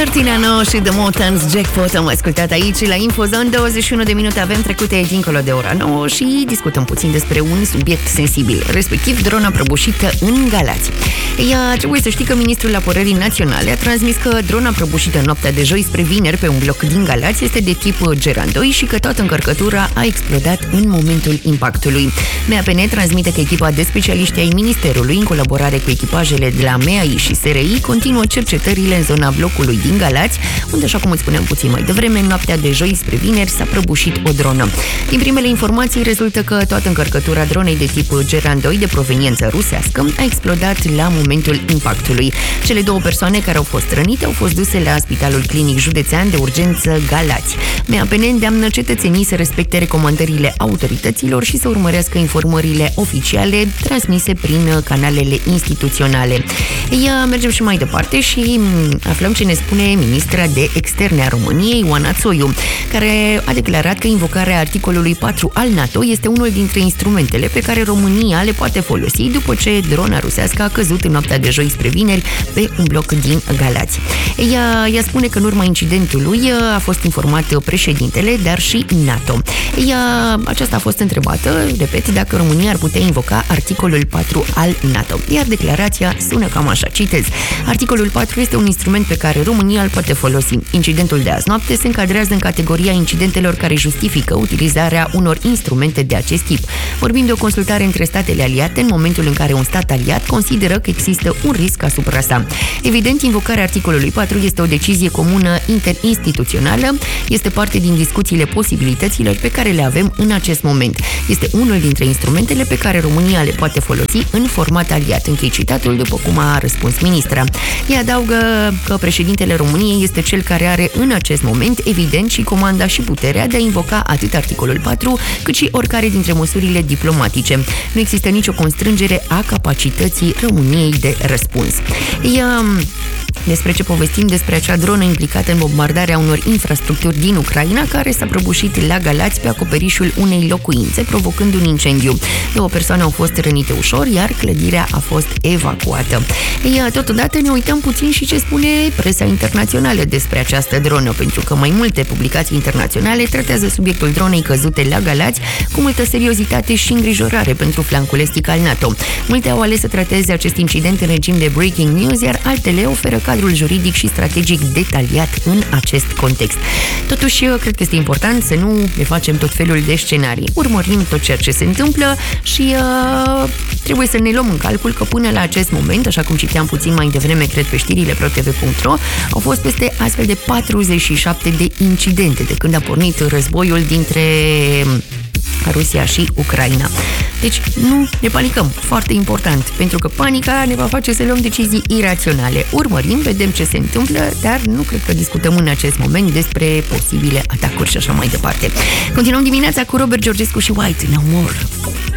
Martinano și The Motans Jackpot am ascultat aici la Infozone. 21 de minute avem trecute dincolo de ora 9 și discutăm puțin despre un subiect sensibil, respectiv drona prăbușită în Galați. Trebuie să știi că ministrul apărării naționale a transmis că drona prăbușită noaptea de joi spre vineri pe un bloc din Galați este de tip Geran 2 și că toată încărcătura a explodat în momentul impactului. MAPN transmite că echipa de specialiști ai Ministerului, în colaborare cu echipajele de la MEAI și SRI, continuă cercetările în zona blocului din Galați, unde, așa cum îți spuneam puțin mai devreme, în noaptea de joi spre vineri s-a prăbușit o dronă. Din primele informații rezultă că toată încărcătura dronei de tip Geran 2 de proveniență rusească a explodat la momentul impactului. Cele două persoane care au fost rănite au fost duse la Spitalul Clinic Județean de Urgență Galați. MAPN îndeamnă cetățenii să respecte recomandările autorităților și să urmărească informările oficiale transmise prin canalele instituționale. Mergem și mai departe și aflăm ce ne spune ministra de externe a României, Oana Țoiu, care a declarat că invocarea articolului 4 al NATO este unul dintre instrumentele pe care România le poate folosi după ce drona rusească a căzut în noaptea de joi spre vineri pe un bloc din Galați. Ea spune că în urma incidentului a fost informat președintele, dar și NATO. Aceasta a fost întrebată, repet, dacă România ar putea invoca articolul 4 al NATO. Iar declarația sună cam așa, citez: articolul 4 este un instrument pe care România îl poate folosi. Incidentul de azi noapte se încadrează în categoria incidentelor care justifică utilizarea unor instrumente de acest tip. Vorbim de o consultare între statele aliate în momentul în care un stat aliat consideră că există un risc asupra sa. Evident, invocarea articolului 4 este o decizie comună interinstituțională, este parte din discuțiile posibilităților pe care le avem în acest moment. Este unul dintre instrumentele pe care România le poate folosi în format aliat. Închei citatul, după cum a răspuns ministra. Ea adaugă că președintele României este cel care are în acest moment, evident, și comanda și puterea de a invoca atât articolul 4, cât și oricare dintre măsurile diplomatice. Nu există nicio constrângere a capacității României de răspuns. Despre ce povestim? Despre acea dronă implicată în bombardarea unor infrastructuri din Ucraina, care s-a prăbușit la Galați pe acoperișul unei locuințe, provocând un incendiu. 2 persoane au fost rănite ușor, iar clădirea a fost evacuată. Totodată ne uităm puțin și ce spune presa internațională despre această dronă, pentru că mai multe publicații internaționale tratează subiectul dronei căzute la Galați cu multă seriozitate și îngrijorare pentru flancul estic al NATO. Multe au ales să trateze acest incident în regim de breaking news, iar altele oferă cadrul juridic și strategic detaliat în acest context. Totuși, eu cred că este important să nu ne facem tot felul de scenarii. Urmărim tot ceea ce se întâmplă și trebuie să ne luăm în calcul că până la acest moment, așa cum citeam puțin mai devreme, cred, pe știrile ProTV.ro, au fost peste astfel de 47 de incidente de când a pornit războiul dintre Rusia și Ucraina. Deci nu ne panicăm, foarte important, pentru că panica ne va face să luăm decizii iraționale. Urmărim, vedem ce se întâmplă, dar nu cred că discutăm în acest moment despre posibile atacuri și așa mai departe. Continuăm dimineața cu Robert Georgescu și White No More.